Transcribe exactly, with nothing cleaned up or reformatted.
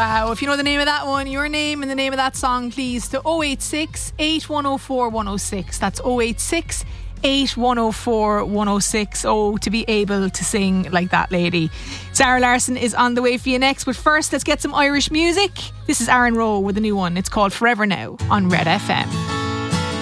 Wow. If you know the name of that one, your name and the name of that song, please, to oh eight six, eight one oh four, one oh six. That's oh eight six, eight one oh four, one oh six. Oh, to be able to sing like that lady. Sarah Larson is on the way for you next, but first let's get some Irish music. This is Aaron Rowe with a new one. It's called Forever Now on Red F M.